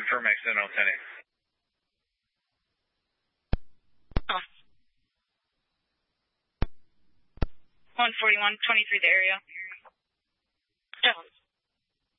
confirm external 10-8. Oh. 141, 23 the area. Jones.